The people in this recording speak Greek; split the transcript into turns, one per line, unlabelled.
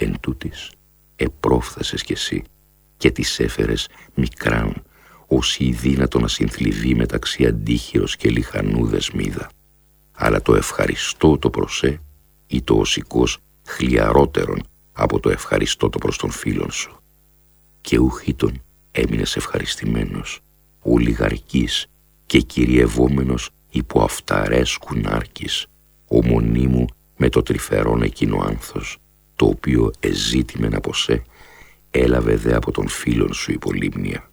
Εν τούτης, επρόφθασες κι εσύ και τις έφερες μικράν, όσοι η δύνατο να συνθλιβεί μεταξύ αντίχειρος και λιχανού δεσμίδα. Αλλά το ευχαριστώ το προσέ ή το οσικός χλιαρότερον από το ευχαριστώ το προς τον φίλον σου. Και ούχιτον έμεινες ευχαριστημένος, ολιγαρκής και κυριευόμενος υπό αυταρέσκουν άρκης, ομονίμου με το τρυφερόν εκείνο άνθος, το οποίο εζήτημεν από σε, έλαβε δε από τον φίλον σου υπολύμνια.